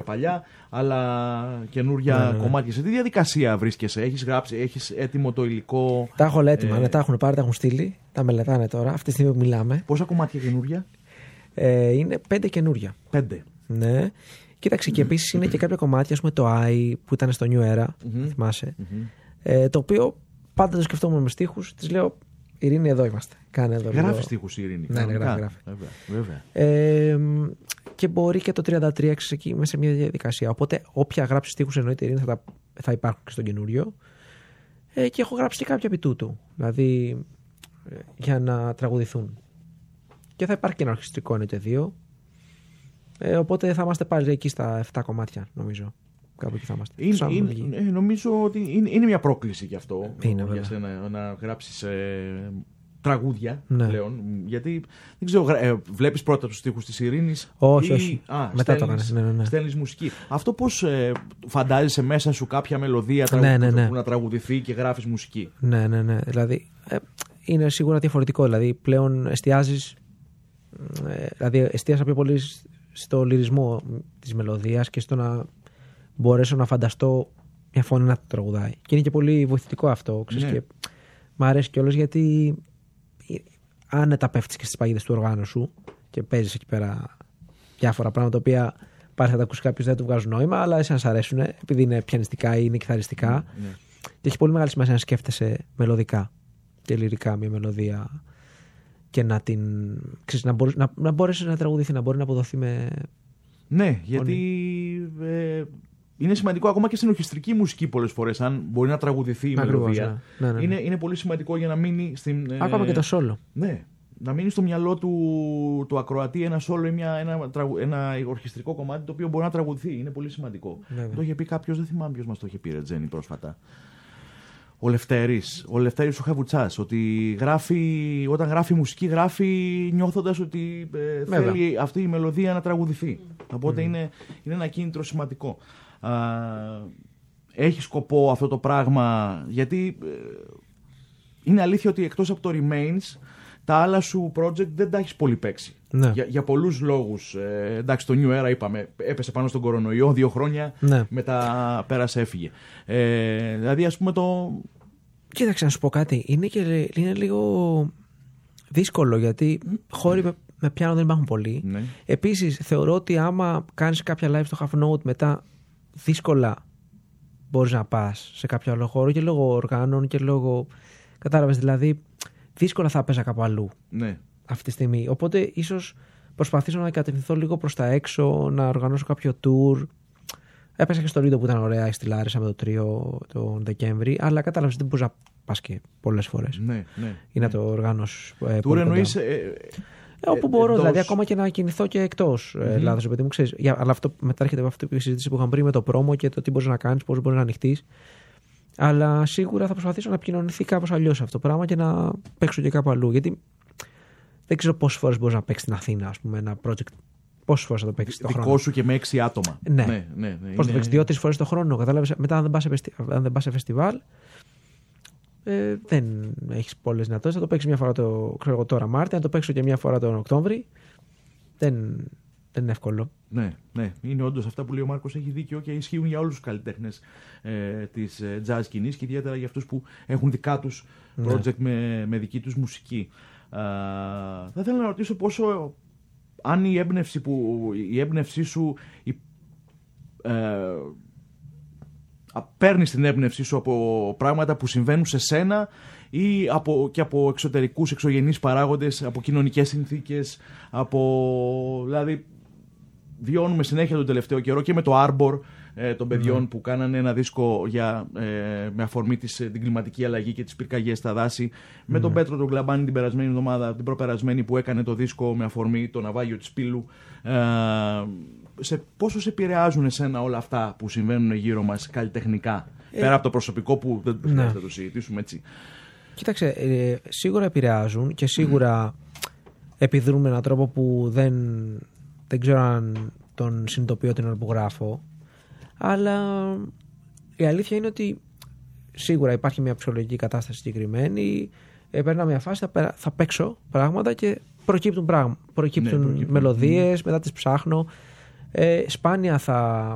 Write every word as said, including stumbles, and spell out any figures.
παλιά, αλλά καινούρια ναι, ναι. κομμάτια. Σε τι διαδικασία βρίσκεσαι, έχεις γράψει, έχεις έτοιμο το υλικό? Τα έχω όλα έτοιμα, ε... ναι, τα έχουν πάρει, τα έχουν στείλει, τα μελετάνε τώρα, αυτή τη στιγμή που μιλάμε. Πόσα κομμάτια καινούρια? Ε, είναι πέντε καινούρια. Πέντε. Ναι. Κοίταξε, και επίσης είναι και κάποια κομμάτια, ας πούμε το I που ήταν στο New Era, Mm-hmm. θυμάσαι. Mm-hmm. Ε, το οποίο πάντα το σκεφτόμουν με στίχους, της λέω Ειρήνη, εδώ είμαστε. Κάνε εδώ. Γράφει στίχους η Ειρήνη. Ναι, ναι, γράφει. γράφει. Βέβαια, βέβαια. Ε, και μπορεί και το τριάντα τρία εκεί μέσα σε μια διαδικασία. Οπότε, όποια γράψει στίχους εννοείται η Ειρήνη θα, τα, θα υπάρχουν και στο καινούριο. Ε, και έχω γράψει και κάποια επί τούτου. Δηλαδή, ε, για να τραγουδηθούν. Και θα υπάρχει και ένα ορχιστρικό, ένα και δύο. Ε, οπότε θα είμαστε πάλι εκεί στα επτά κομμάτια, νομίζω. Κάπου εκεί θα είμαστε. Είναι, είναι, ε, νομίζω ότι είναι, είναι μια πρόκληση γι' αυτό. Είναι, για σένα, να γράψεις ε, τραγούδια, ναι, πλέον. Γιατί δεν ξέρω, ε, βλέπεις πρώτα τους στίχους της Ειρήνης? Όχι, ή, όχι. Α, μετά στέλνεις, το έκανες. Ναι, ναι, ναι. Στέλνεις μουσική. Αυτό πώς ε, φαντάζεσαι μέσα σου κάποια μελωδία ναι, ναι, ναι, ναι. που να τραγουδηθεί και γράφεις μουσική? Ναι, ναι, ναι. Δηλαδή, ε, είναι σίγουρα διαφορετικό. Δηλαδή, πλέον εστιάζεις. Ε, δηλαδή, εστίασα πιο πολύ στο λυρισμό της μελωδίας και στο να μπορέσω να φανταστώ μια φωνή να το τραγουδάει. Και είναι και πολύ βοηθητικό αυτό. Ξέρεις, ναι. Και μ' αρέσει κιόλας γιατί άνετα πέφτεις και στις παγίδες του οργάνου σου και παίζεις εκεί πέρα διάφορα πράγματα τα οποία πάλι θα τα ακούσει κάποιος, δεν του βγάζουν νόημα, αλλά εσένα σ' αρέσουν επειδή είναι πιανιστικά ή είναι κιθαριστικά. Ναι, ναι. Και έχει πολύ μεγάλη σημασία να σκέφτεσαι μελωδικά και λυρικά μια μελωδία και να την. Ξέρεις, να, μπορείς, να, να μπορέσει να τραγουδηθεί, να μπορεί να αποδοθεί με. Ναι, γιατί ε, είναι σημαντικό ακόμα και στην ορχιστρική μουσική πολλές φορές, αν μπορεί να τραγουδηθεί η Ακριβώς, μελωδία. Ναι. Ναι, ναι, ναι. Είναι, είναι πολύ σημαντικό για να μείνει στην. Ακόμα ε, και το σόλο. Ναι. Να μείνει στο μυαλό του, του ακροατή ένα σόλο ή μια, ένα, ένα ορχιστρικό κομμάτι το οποίο μπορεί να τραγουδηθεί. Είναι πολύ σημαντικό. Βέβαια. Το είχε πει κάποιος, δεν θυμάμαι ποιος μας το είχε πει, ρε Τζένι, πρόσφατα. Ο Λευτέρης, ο Λευτέρης ο Χαβουτσάς, ότι γράφει, όταν γράφει μουσική γράφει νιώθοντας ότι ε, θέλει αυτή η μελωδία να τραγουδηθεί. Mm. Οπότε mm. είναι, είναι ένα κίνητρο σημαντικό. Α, έχει σκοπό αυτό το πράγμα, γιατί ε, είναι αλήθεια ότι εκτός από το Remains τα άλλα σου project δεν τα έχεις πολύ παίξει. Ναι. Για, για πολλούς λόγους. Ε, εντάξει, το New Era είπαμε, έπεσε πάνω στον κορονοϊό δύο χρόνια, ναι. Μετά πέρασε, έφυγε. Ε, δηλαδή, ας πούμε το. Κοίταξε να σου πω κάτι. Είναι, και, είναι λίγο δύσκολο γιατί χώροι με, με πιάνο δεν υπάρχουν πολλοί. Ναι. Επίσης, θεωρώ ότι άμα κάνεις κάποια live στο Half Note μετά, δύσκολα μπορείς να πας σε κάποιο άλλο χώρο και λόγω οργάνων και λόγω. Κατάλαβες, δηλαδή. Δύσκολα θα έπαιζα κάπου αλλού ναι. Αυτή τη στιγμή. Οπότε ίσως προσπαθήσω να κατευθυνθώ λίγο προς τα έξω, να οργανώσω κάποιο tour. Έπαιζα και στο Λίντο που ήταν ωραία στη Λάρισα με το τρίο τον Δεκέμβρη, αλλά κατάλαβες δεν μπορείς να πας και πολλές φορές. Ναι, ναι. Ή να το οργανώσεις. Ε, tour εννοείς. Ε, ε, όπου μπορώ, εντός... δηλαδή ακόμα και να κινηθώ και εκτός mm-hmm. Ελλάδας, παιδί μου, ξέρεις. Για, αλλά αυτό μετά έρχεται από αυτή τη συζήτηση που είχαμε πριν με το πρόμο και το τι μπορείς να κάνεις, πώς μπορείς να ανοιχτείς. Αλλά σίγουρα θα προσπαθήσω να επικοινωνηθεί κάπως αλλιώς αυτό το πράγμα και να παίξω και κάπου αλλού. Γιατί δεν ξέρω πόσες φορές μπορείς να παίξεις στην Αθήνα, ας πούμε, ένα project. Πόσες φορές θα το παίξεις το χρόνο. Δικό σου και με έξι άτομα. Ναι. ναι, ναι, ναι πώς είναι... το παίξεις δύο-τρεις φορές το χρόνο. Κατάλαβες. Μετά, αν δεν πας σε, φεστι... σε φεστιβάλ, ε, δεν έχεις πολλές δυνατότητες. Θα το παίξεις μια φορά το, ξέρω εγώ, τώρα Μάρτιο, να το παίξω και μια φορά τον Οκτώβρη. Δεν. Δεν είναι εύκολο. Ναι, ναι. Είναι όντως αυτά που λέει ο Μάρκος, έχει δίκιο και ισχύουν για όλους τους καλλιτέχνες ε, της ε, jazz σκηνής και ιδιαίτερα για αυτούς που έχουν δικά τους project ναι. με, με δική τους μουσική. Α, θα ήθελα να ρωτήσω πόσο, αν η έμπνευση, που, η έμπνευσή σου η, ε, παίρνεις την έμπνευσή σου από πράγματα που συμβαίνουν σε σένα ή από, και από εξωτερικούς, εξωγενείς παράγοντες, από κοινωνικές συνθήκες, από, δηλαδή βιώνουμε συνέχεια τον τελευταίο καιρό και με το Arbor ε, των παιδιών mm. που κάνανε ένα δίσκο για, ε, με αφορμή της, την κλιματική αλλαγή και τις πυρκαγιές στα δάση, mm. με τον Πέτρο τον Κλαμπάνη την περασμένη εβδομάδα, την προπερασμένη που έκανε το δίσκο με αφορμή το ναυάγιο της Πύλου. Ε, σε, πόσο σε επηρεάζουν εσένα όλα αυτά που συμβαίνουν γύρω μας καλλιτεχνικά, ε, πέρα από το προσωπικό που δεν ναι. χρειάζεται να το συζητήσουμε έτσι. Κοίταξε, ε, σίγουρα επηρεάζουν και σίγουρα mm. επιδρούν με έναν τρόπο που δεν, δεν ξέρω αν τον συνειδητοποιώ την ώρα που γράφω, αλλά η αλήθεια είναι ότι σίγουρα υπάρχει μια ψυχολογική κατάσταση συγκεκριμένη, ε, περνάω μια φάση, θα, θα παίξω πράγματα και προκύπτουν, πράγμα, προκύπτουν ναι, μελωδίες, mm. μετά τις ψάχνω. Ε, σπάνια θα